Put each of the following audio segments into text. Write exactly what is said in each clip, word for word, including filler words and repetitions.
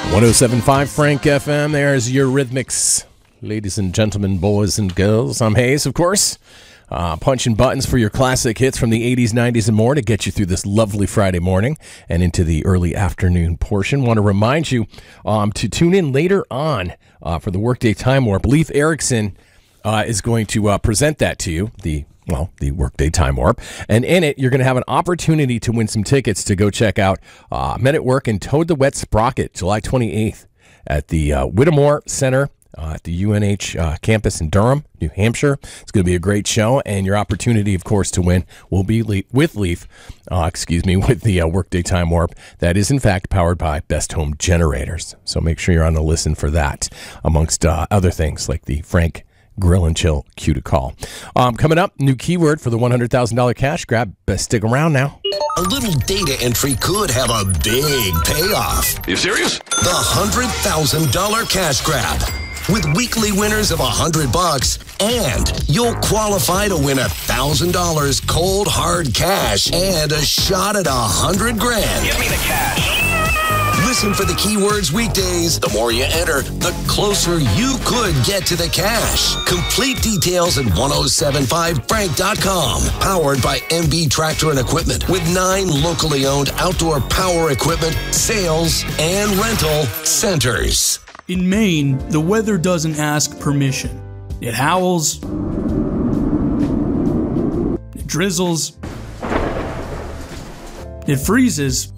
one oh seven point five Frank F M. There's your Rhythmics. Ladies and gentlemen, boys and girls. I'm Hayes, of course. Uh, punching buttons for your classic hits from the eighties, nineties, and more to get you through this lovely Friday morning and into the early afternoon portion. Want to remind you um, to tune in later on uh, for the Workday Time Warp. Leif Erikson uh, is going to uh, present that to you, the well, the Workday Time Warp. And in it, you're going to have an opportunity to win some tickets to go check out uh, Men at Work and Toad the Wet Sprocket, July twenty-eighth at the uh, Whittemore Center. Uh, at the U N H uh, campus in Durham, New Hampshire. It's going to be a great show, and your opportunity, of course, to win will be le- with Leif, uh, excuse me, with the uh, Workday Time Warp. That is, in fact, powered by Best Home Generators. So make sure you're on the listen for that, amongst uh, other things like the Frank Grill and Chill Cue to Call. Um, coming up, new keyword for the one hundred thousand dollars cash grab. Best stick around now. A little data entry could have a big payoff. You serious? The one hundred thousand dollars cash grab. With weekly winners of a hundred bucks, and you'll qualify to win a thousand dollars cold hard cash and a shot at a hundred grand. Give me the cash. Listen for the keywords weekdays. The more you enter, the closer you could get to the cash. Complete details at ten seventy-five frank dot com. Powered by M B Tractor and Equipment with nine locally owned outdoor power equipment, sales, and rental centers. In Maine, the weather doesn't ask permission. It howls, it drizzles, it freezes,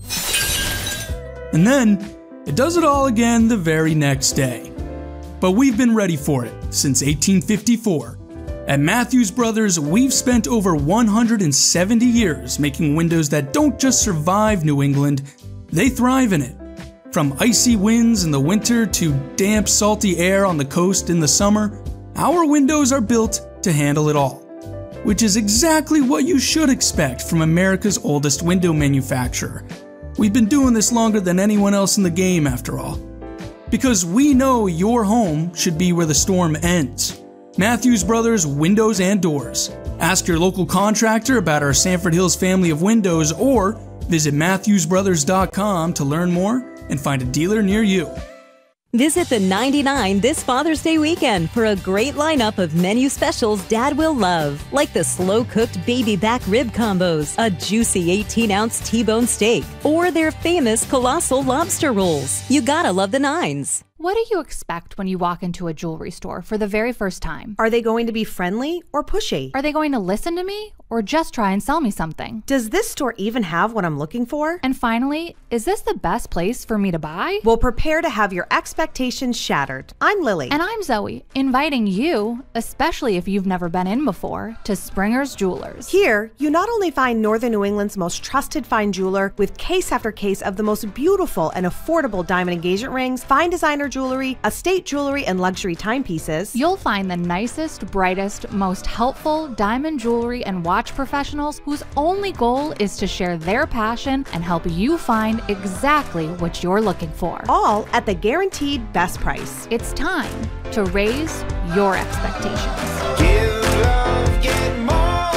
and then it does it all again the very next day. But we've been ready for it since eighteen fifty-four. At Matthews Brothers, we've spent over one hundred seventy years making windows that don't just survive New England, they thrive in it. From icy winds in the winter to damp, salty air on the coast in the summer, our windows are built to handle it all. Which is exactly what you should expect from America's oldest window manufacturer. We've been doing this longer than anyone else in the game, after all. Because we know your home should be where the storm ends. Matthews Brothers Windows and Doors. Ask your local contractor about our Sanford Hills family of windows, or visit matthews brothers dot com to learn more and find a dealer near you. Visit the ninety-nine this Father's Day weekend for a great lineup of menu specials Dad will love, like the slow-cooked baby back rib combos, a juicy eighteen-ounce T-bone steak, or their famous colossal lobster rolls. You gotta love the nines. What do you expect when you walk into a jewelry store for the very first time? Are they going to be friendly or pushy? Are they going to listen to me or just try and sell me something? Does this store even have what I'm looking for? And finally, is this the best place for me to buy? Well, prepare to have your expectations shattered. I'm Lily. And I'm Zoe, inviting you, especially if you've never been in before, to Springer's Jewelers. Here, you not only find Northern New England's most trusted fine jeweler with case after case of the most beautiful and affordable diamond engagement rings, fine designer jewelry, estate jewelry, and luxury timepieces. You'll find the nicest, brightest, most helpful diamond jewelry and watch professionals whose only goal is to share their passion and help you find exactly what you're looking for. All at the guaranteed best price. It's time to raise your expectations. Give love, get more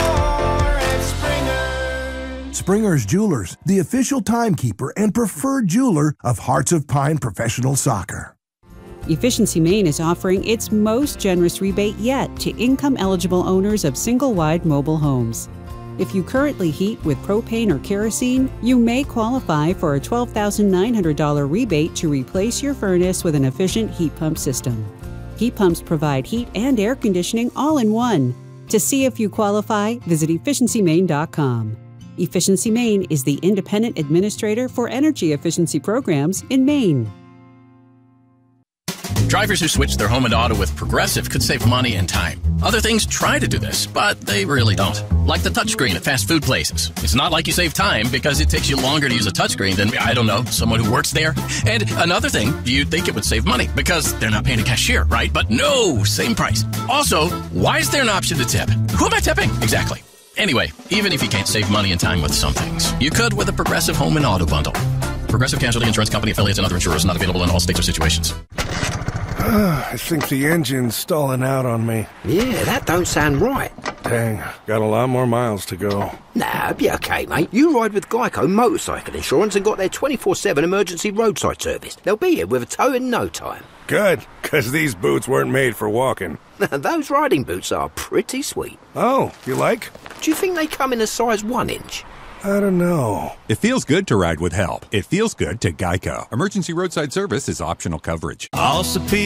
at Springer. Springer's Jewelers, the official timekeeper and preferred jeweler of Hearts of Pine Professional Soccer. Efficiency Maine is offering its most generous rebate yet to income-eligible owners of single-wide mobile homes. If you currently heat with propane or kerosene, you may qualify for a twelve thousand nine hundred dollars rebate to replace your furnace with an efficient heat pump system. Heat pumps provide heat and air conditioning all in one. To see if you qualify, visit efficiency maine dot com. Efficiency Maine is the independent administrator for energy efficiency programs in Maine. Drivers who switch their home and auto with Progressive could save money and time. Other things try to do this, but they really don't. Like the touchscreen at fast food places. It's not like you save time because it takes you longer to use a touchscreen than, I don't know, someone who works there. And another thing, you'd think it would save money because they're not paying a cashier, right? But no, same price. Also, why is there an option to tip? Who am I tipping? Exactly. Anyway, even if you can't save money and time with some things, you could with a Progressive Home and Auto Bundle. Progressive Casualty Insurance Company, affiliates, and other insurers not available in all states or situations. I think the engine's stalling out on me. Yeah, that don't sound right. Dang, got a lot more miles to go. Nah, be okay, mate. You ride with Geico Motorcycle Insurance and got their twenty-four seven emergency roadside service. They'll be here with a tow in no time. Good, because these boots weren't made for walking. Those riding boots are pretty sweet. Oh, you like? Do you think they come in a size one inch? I don't know. It feels good to ride with help. It feels good to Geico. Emergency roadside service is optional coverage. I'll